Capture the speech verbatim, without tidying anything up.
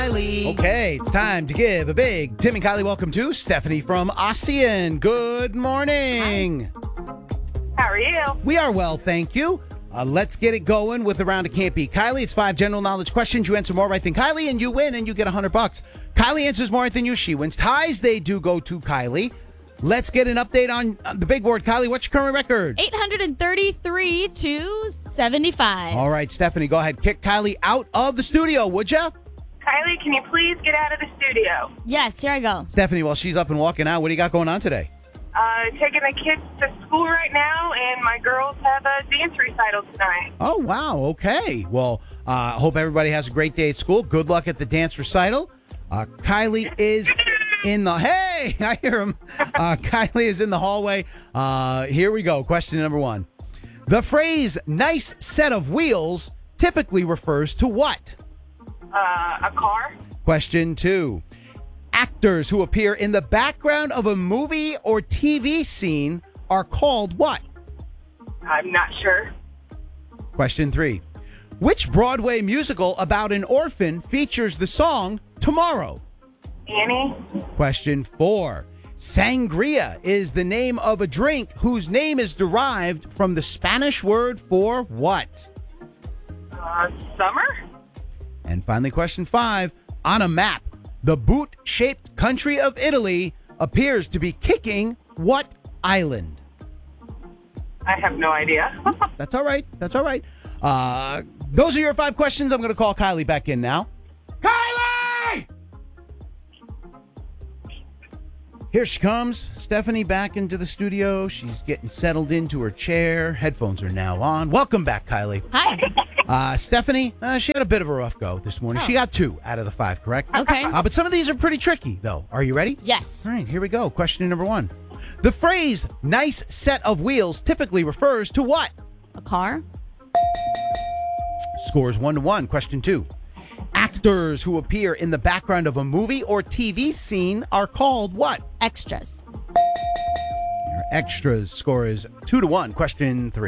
Kylie. Okay, it's time to give a big Tim and Kylie welcome to Stephanie from Ossian. Good morning. How are you? We are well, thank you. Uh, let's get it going with the round of Can't Beat Kylie. It's five general knowledge questions. You answer more right than Kylie, and you win, and you get one hundred bucks. Kylie answers more right than you. She wins. Ties, they do go to Kylie. Let's get an update on uh, the big board. Kylie, what's your current record? eight hundred thirty-three to seventy-five. All right, Stephanie, go ahead. Kick Kylie out of the studio, would ya? Kylie, can you please get out of the studio? Yes, here I go. Stephanie, while she's up and walking out, what do you got going on today? Uh, taking the kids to school right now, and my girls have a dance recital tonight. Oh, wow. Okay. Well, I uh, hope everybody has a great day at school. Good luck at the dance recital. Uh, Kylie is in the... Hey, I hear him. Uh, Kylie is in the hallway. Uh, here we go. Question number one. The phrase, nice set of wheels, typically refers to what? Uh, a car? Question two. Actors who appear in the background of a movie or T V scene are called what? I'm not sure. Question three. Which Broadway musical about an orphan features the song Tomorrow? Annie? Question four. Sangria is the name of a drink whose name is derived from the Spanish word for what? Uh, summer? And finally, question five. On a map, the boot-shaped country of Italy appears to be kicking what island? I have no idea. That's all right. That's all right. Uh, those are your five questions. I'm going to call Kylie back in now. Kylie! Here she comes. Stephanie back into the studio. She's getting settled into her chair. Headphones are now on. Welcome back, Kylie. Hi. Uh, Stephanie, uh, she had a bit of a rough go this morning. Oh. She got two out of the five, correct? Okay. Uh, but some of these are pretty tricky, though. Are you ready? Yes. All right, here we go. Question number one. The phrase, nice set of wheels, typically refers to what? A car? Scores one to one. Question two. Actors who appear in the background of a movie or T V scene are called what? Extras. Your extras score is two to one. Question three.